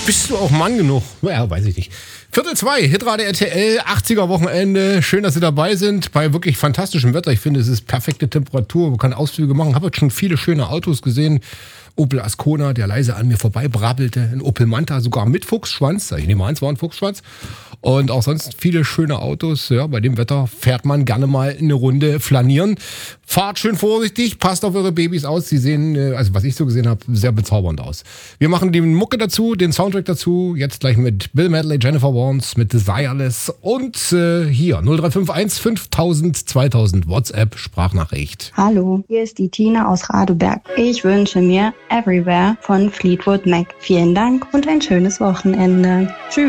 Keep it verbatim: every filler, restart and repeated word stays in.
Bist du auch Mann genug? Ja, weiß ich nicht. Viertel zwei, Hitradio R T L, achtziger Wochenende. Schön, dass Sie dabei sind. Bei wirklich fantastischem Wetter. Ich finde, es ist perfekte Temperatur. Man kann Ausflüge machen. Ich habe jetzt schon viele schöne Autos gesehen. Opel Ascona, der leise an mir vorbei brabbelte. Ein Opel Manta, sogar mit Fuchsschwanz. Ich nehme an, es war ein Fuchsschwanz. Und auch sonst viele schöne Autos. Ja, bei dem Wetter fährt man gerne mal eine Runde flanieren. Fahrt schön vorsichtig, passt auf eure Babys aus. Sie sehen, also was ich so gesehen habe, sehr bezaubernd aus. Wir machen die Mucke dazu, den Soundtrack dazu. Jetzt gleich mit Bill Medley, Jennifer Warnes, mit Desireless. Und äh, hier null drei fünf eins fünftausend zweitausend WhatsApp Sprachnachricht. Hallo, hier ist die Tina aus Radeberg. Ich wünsche mir Everywhere von Fleetwood Mac. Vielen Dank und ein schönes Wochenende. Tschüss.